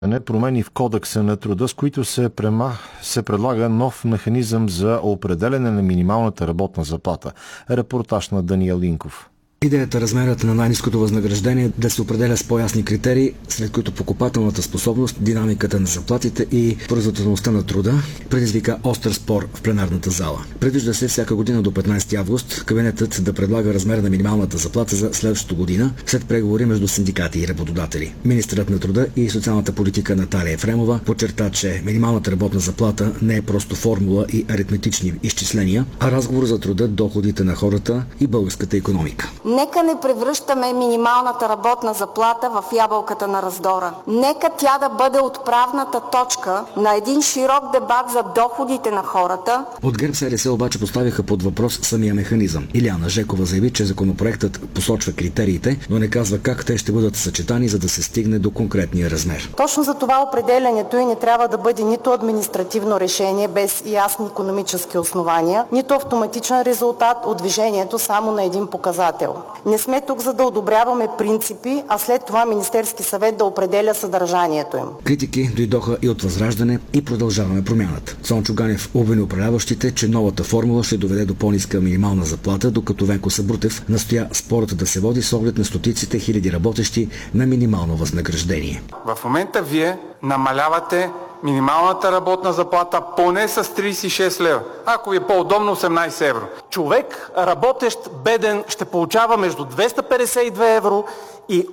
Промени в Кодекса на труда, с които се предлага нов механизъм за определяне на минималната работна заплата. Репортаж на Даниел Линков. Идеята размерът на най-ниското възнаграждение да се определя с по-ясни критерии, след които покупателната способност, динамиката на заплатите и производителността на труда предизвика остър спор в пленарната зала. Предвижда се всяка година до 15 август кабинетът да предлага размер на минималната заплата за следващата година след преговори между синдикати и работодатели. Министърът на труда и социалната политика Наталия Ефремова подчерта, че минималната работна заплата не е просто формула и аритметични изчисления, а разговор за труда, доходите на хората и българската икономика. Нека не превръщаме минималната работна заплата в ябълката на раздора. Нека тя да бъде отправната точка на един широк дебат за доходите на хората. От ГЕРБ-СДС обаче поставиха под въпрос самия механизъм. Илияна Жекова заяви, че законопроектът посочва критериите, но не казва как те ще бъдат съчетани, за да се стигне до конкретния размер. Точно за това определянето и не трябва да бъде нито административно решение без ясни икономически основания, нито автоматичен резултат от движението само на един показател. Не сме тук за да одобряваме принципи, а след това Министерски съвет да определя съдържанието им. Критики дойдоха и от Възраждане и Продължаваме промяната. Цончо Ганев обвини управляващите, че новата формула ще доведе до по-ниска минимална заплата, докато Венко Сабрутев настоя спорът да се води с оглед на стотиците хиляди работещи на минимално възнаграждение. В момента вие намалявате минималната работна заплата поне с 36 лева. Ако ви е по-удобно, 18 евро. Човек, работещ, беден, ще получава между 252 евро и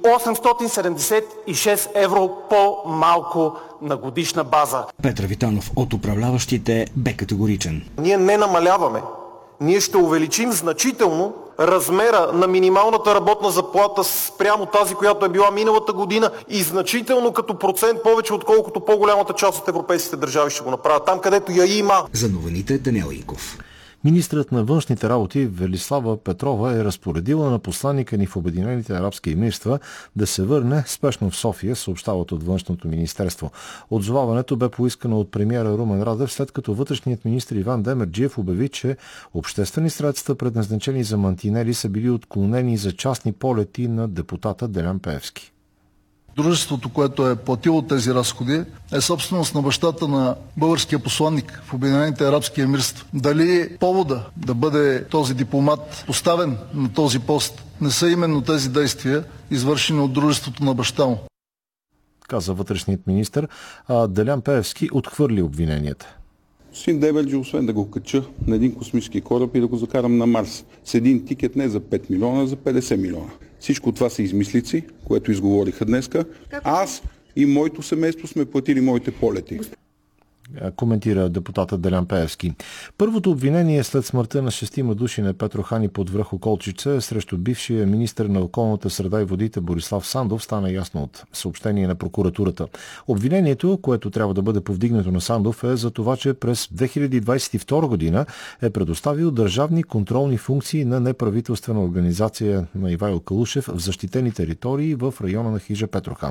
876 евро по-малко на годишна база. Петър Витанов от управляващите бе категоричен. Ние не намаляваме. Ние ще увеличим значително размера на минималната работна заплата спрямо тази, която е била миналата година и значително като процент повече, отколкото по-голямата част от европейските държави ще го направят. Там, където я има. За новините Даниел Инков. Министърът на външните работи Велислава Петрова е разпоредила на посланника ни в Обединените арабски емирства да се върне спешно в София, съобщават от Външното министерство. Отзоваването бе поискано от премиера Румен Радев, след като вътрешният министър Иван Демерджиев обяви, че обществени средства, предназначени за мантинели, са били отклонени за частни полети на депутата Делян Пеевски. Дружеството, което е платило тези разходи, е собственост на бащата на българския посланник в Обединените арабски емирства. Дали повода да бъде този дипломат поставен на този пост не са именно тези действия, извършени от дружеството на баща му? Каза вътрешният министър, а Делян Пеевски отхвърли обвиненията. Господин Демерджи, освен да го кача на един космически кораб и да го закарам на Марс с един тикет не за 5 милиона, а за 50 милиона. Всичко това са измислици, което изговориха днеска. Аз и моето семейство сме платили моите полети. Коментира депутата Делян Пеевски. Първото обвинение след смъртта на 6 души на Петрохани под връх Околчица срещу бившия министър на околната среда и водите Борислав Сандов стана ясно от съобщение на прокуратурата. Обвинението, което трябва да бъде повдигнато на Сандов, е за това, че през 2022 година е предоставил държавни контролни функции на неправителствена организация на Ивайло Калушев в защитени територии в района на хижа Петрохан.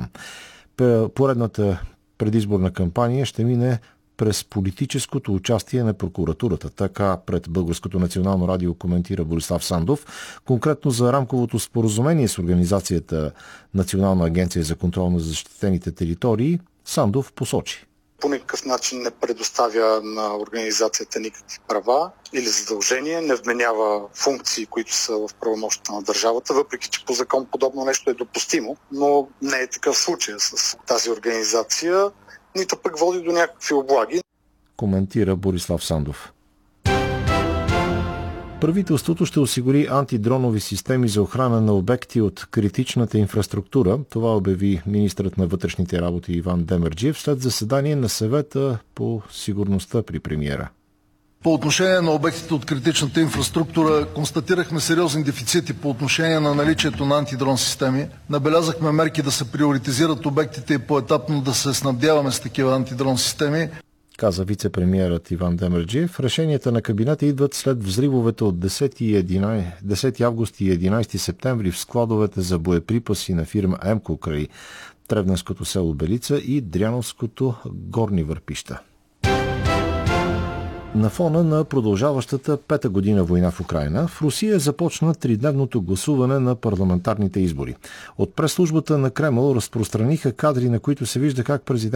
Поредната предизборна кампания ще мине през политическото участие на прокуратурата. Така пред Българското национално радио коментира Борислав Сандов. Конкретно за рамковото споразумение с организацията Национална агенция за контрол на защитените територии, Сандов посочи. По никакъв начин не предоставя на организацията никакви права или задължения, не вменява функции, които са в правомощията на държавата, въпреки че по закон подобно нещо е допустимо, но не е такъв случай с тази организация, нито пък води до някакви облаги. Коментира Борислав Сандов. Правителството ще осигури антидронови системи за охрана на обекти от критичната инфраструктура. Това обяви министърът на вътрешните работи Иван Демерджиев след заседание на съвета по сигурността при премиера. По отношение на обектите от критичната инфраструктура констатирахме сериозни дефицити по отношение на наличието на антидрон системи. Набелязахме мерки да се приоритизират обектите и поетапно да се снабдяваме с такива антидрон системи. Каза вице-премиерът Иван Демерджиев. Решенията на кабинета идват след взривовете от 10 август и 11 септември в складовете за боеприпаси на фирма ЕМКО край Тревненското село Белица и Дряновското Горни Върпища. На фона на продължаващата пета година война в Украйна, в Русия започна тридневното гласуване на парламентарните избори. От пресслужбата на Кремъл разпространиха кадри, на които се вижда как президент